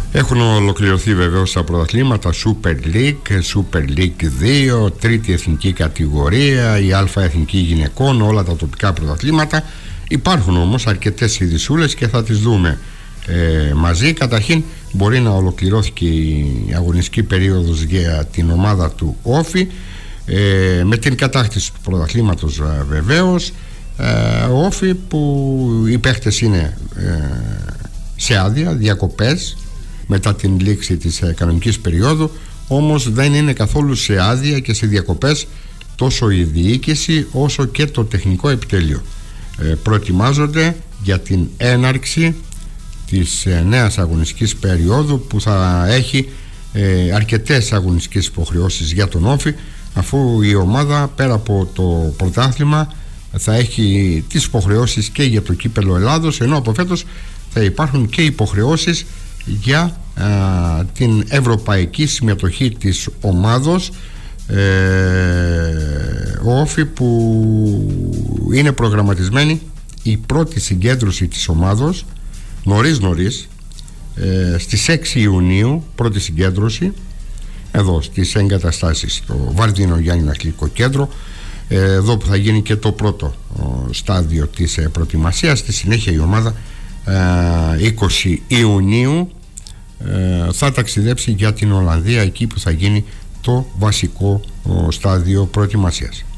Έχουν ολοκληρωθεί βεβαίως τα πρωταθλήματα Super League, Super League 2, τρίτη εθνική κατηγορία, η Α Εθνική Γυναικών, όλα τα τοπικά πρωταθλήματα. Υπάρχουν όμως αρκετές ειδησούλες και θα τις δούμε μαζί. Καταρχήν, μπορεί να ολοκληρώθηκε η αγωνιστική περίοδος για την ομάδα του Όφη με την κατάκτηση του πρωταθλήματος βεβαίως. Ο Όφη, που οι παίχτες είναι σε άδεια, διακοπές μετά την λήξη της κανονικής περίοδου, όμως δεν είναι καθόλου σε άδεια και σε διακοπές τόσο η διοίκηση όσο και το τεχνικό επιτελείο. Προετοιμάζονται για την έναρξη της νέας αγωνιστικής περίοδου, που θα έχει αρκετές αγωνιστικές υποχρεώσεις για τον Όφη, αφού η ομάδα πέρα από το πρωτάθλημα θα έχει τις υποχρεώσεις και για το κύπελλο Ελλάδος, ενώ από φέτος θα υπάρχουν και υποχρεώσεις για την ευρωπαϊκή συμμετοχή της ομάδος. Ο Όφη, που είναι προγραμματισμένη η πρώτη συγκέντρωση της ομάδος νωρίς στις 6 Ιουνίου, πρώτη συγκέντρωση εδώ στις εγκαταστάσεις στο Βαρδίνο Γιάννη Αθλητικό Κέντρο, εδώ που θα γίνει και το πρώτο στάδιο της προετοιμασίας. Στη συνέχεια η ομάδα 20 Ιουνίου θα ταξιδέψει για την Ολλανδία, εκεί που θα γίνει το βασικό στάδιο προετοιμασίας.